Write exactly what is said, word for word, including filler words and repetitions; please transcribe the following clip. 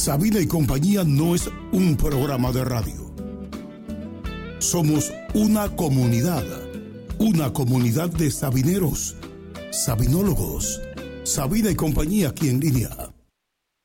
Sabina y Compañía no es un programa de radio. Somos una comunidad, una comunidad de sabineros, sabinólogos. Sabina y Compañía aquí en línea.